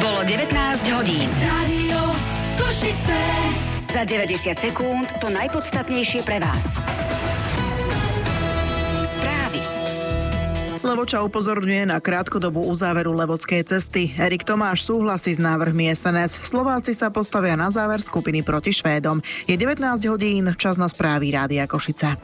Bolo 19 hodín. Rádio Košice. Za 90 sekúnd to najpodstatnejšie pre vás. Správy. Levoča upozorňuje na krátkodobú uzáveru levockej cesty. Erik Tomáš súhlasí s návrhmi SNS. Slováci sa postavia na záver skupiny proti Švédom. Je 19 hodín, čas na správy Rádia Košice.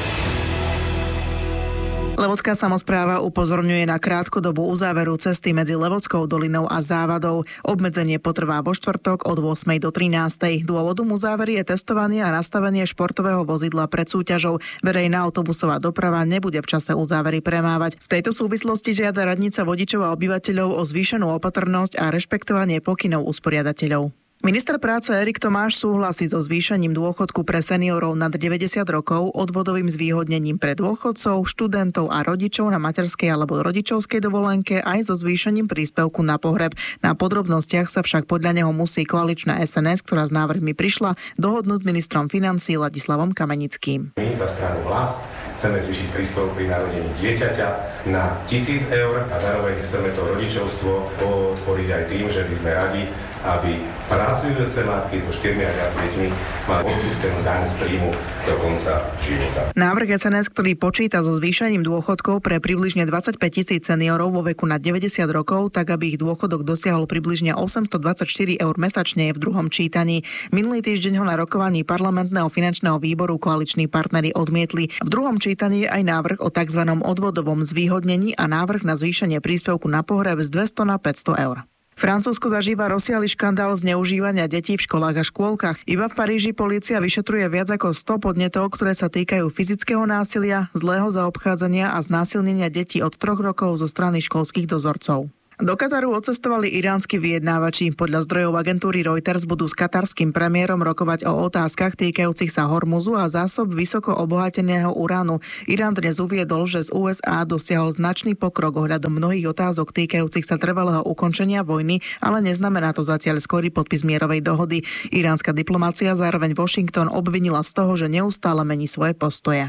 Levocká samospráva upozorňuje na krátkodobú uzáveru cesty medzi Levockou dolinou a Závadou. Obmedzenie potrvá vo štvrtok od 8. do 13. Dôvodom uzávery je testovanie a nastavenie športového vozidla pred súťažou. Verejná autobusová doprava nebude v čase uzávery premávať. V tejto súvislosti žiada radnica vodičov a obyvateľov o zvýšenú opatrnosť a rešpektovanie pokynov usporiadateľov. Minister práce Erik Tomáš súhlasí so zvýšením dôchodku pre seniorov nad 90 rokov, odvodovým zvýhodnením pre dôchodcov, študentov a rodičov na materskej alebo rodičovskej dovolenke aj so zvýšením príspevku na pohreb. Na podrobnostiach sa však podľa neho musí koaličná SNS, ktorá s návrhmi prišla, dohodnúť ministrom financií Ladislavom Kamenickým. My za stranu Hlas chceme zvýšiť príspevok pri narodení dieťaťa na 1,000 eur a zároveň chceme to rodičovstvo podporiť aj tým, že by sme radi, aby pracujúce matky so 4 a viac deťmi mali odpustenú daň z príjmu do konca života. Návrh SNS, ktorý počíta so zvýšením dôchodkov pre približne 25 000 seniorov vo veku nad 90 rokov, tak aby ich dôchodok dosiahol približne 824 eur mesačne, je v druhom čítaní. Minulý týždeň ho na rokovaní parlamentného finančného výboru koaliční partneri odmietli. V druhom čítaní je aj návrh o tzv. Odvodovom zvýhodnení a návrh na zvýšenie príspevku na pohreb z 200 na 500 eur. Francúzsko zažíva rozsiahly škandál zneužívania detí v školách a škôlkach. Iba v Paríži polícia vyšetruje viac ako 100 podnetov, ktoré sa týkajú fyzického násilia, zlého zaobchádzania a znásilnenia detí od 3 rokov zo strany školských dozorcov. Do Kataru odcestovali iránsky vyjednávači. Podľa zdrojov agentúry Reuters budú s katarským premiérom rokovať o otázkach týkajúcich sa Hormuzu a zásob vysoko obohateného uránu. Irán dnes uviedol, že z USA dosiahol značný pokrok ohľadom mnohých otázok týkajúcich sa trvalého ukončenia vojny, ale neznamená to zatiaľ skorý podpis mierovej dohody. Iránska diplomácia zároveň Washington obvinila z toho, že neustále mení svoje postoje.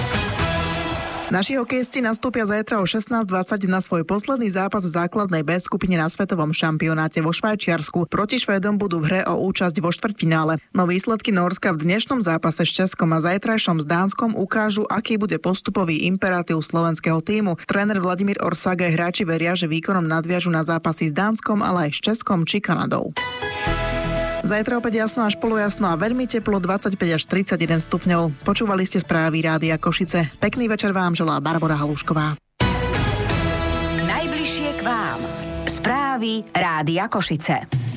Naši hokejisti nastúpia zajtra o 16:20 na svoj posledný zápas v základnej B skupine na svetovom šampionáte vo Švajčiarsku. Proti Švédom budú v hre o účasť vo štvrťfinále. No výsledky Nórska v dnešnom zápase s Českom a zajtrajšom s Dánskom ukážu, aký bude postupový imperatív slovenského tímu. Tréner Vladimír Orsak aj hráči veria, že výkonom nadviažu na zápasy s Dánskom, ale aj s Českom či Kanadou. Zajtra opäť jasno až polojasno a veľmi teplo 25 až 31 stupňov. Počúvali ste správy Rádia Košice. Pekný večer vám želá Barbora Halúšková. Najbližšie k vám. Správy Rádia Košice.